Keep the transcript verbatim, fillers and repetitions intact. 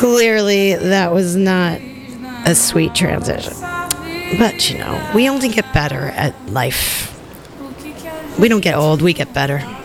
Clearly, that was not a sweet transition. But, you know, we only get better at life. We don't get old, we get better.